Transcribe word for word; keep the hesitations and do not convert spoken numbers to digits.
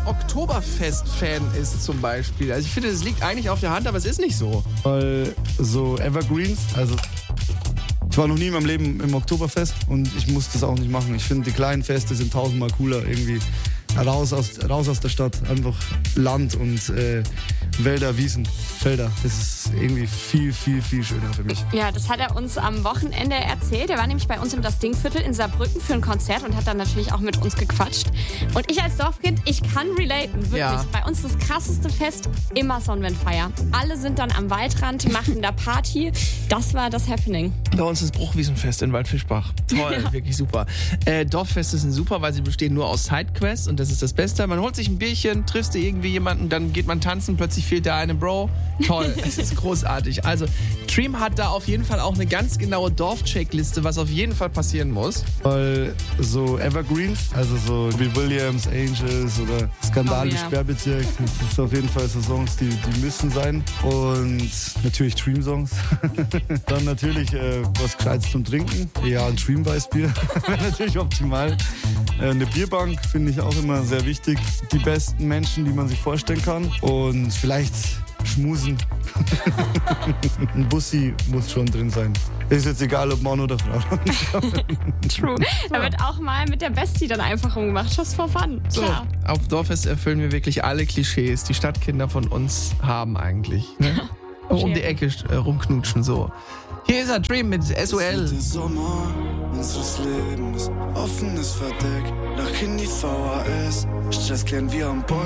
Oktoberfest-Fan ist zum Beispiel. Also ich finde, das liegt eigentlich auf der Hand, aber es ist nicht so. Weil so Evergreens, also ich war noch nie in meinem Leben im Oktoberfest und ich muss das auch nicht machen. Ich finde, die kleinen Feste sind tausendmal cooler irgendwie. Raus aus, raus aus der Stadt, einfach Land und äh, Wälder, Wiesen, Felder. Das ist irgendwie viel, viel, viel schöner für mich. Ja, das hat er uns am Wochenende erzählt. Er war nämlich bei uns im Das Ding-Viertel in Saarbrücken für ein Konzert und hat dann natürlich auch mit uns gequatscht. Und ich als Dorfkind, ich kann relaten, wirklich. Ja. Bei uns das krasseste Fest, immer Sonnenwendfeier. Alle sind dann am Waldrand, machen da Party. Das war das Happening. Bei uns ist Bruchwiesenfest in Waldfischbach. Toll, ja. Wirklich super. Äh, Dorffeste sind super, weil sie bestehen nur aus Sidequests und das ist das Beste. Man holt sich ein Bierchen, triffst du irgendwie jemanden, dann geht man tanzen, plötzlich fehlt da eine Bro. Toll, es ist großartig. Also Dream hat da auf jeden Fall auch eine ganz genaue Dorf-Checkliste, was auf jeden Fall passieren muss. Weil so Evergreens, also so wie Williams, Angels oder Skandal im Oh, ja. Sperrbezirk, das ist auf jeden Fall so Songs, die, die müssen sein. Und natürlich Dream-Songs. Dann natürlich äh, was Gescheites zum Trinken. Ja, ein Dream-Weißbier wäre natürlich optimal. Äh, eine Bierbank finde ich auch immer sehr wichtig. Die besten Menschen, die man sich vorstellen kann. Und vielleicht schmusen. Ein Bussi muss schon drin sein. Ist jetzt egal, ob Mann oder Frau. True. Da wird auch mal mit der Bestie dann einfach rumgemacht. Just for fun. So, Klar. auf Dorffest erfüllen wir wirklich alle Klischees, die Stadtkinder von uns haben eigentlich. Ne? Um die Ecke äh, rumknutschen, so. Hier ist er, Dream mit S O L. Der Sommer unseres Lebens, offenes Verdeck, nach Handy V H S, Stress klären wir am Bäumen.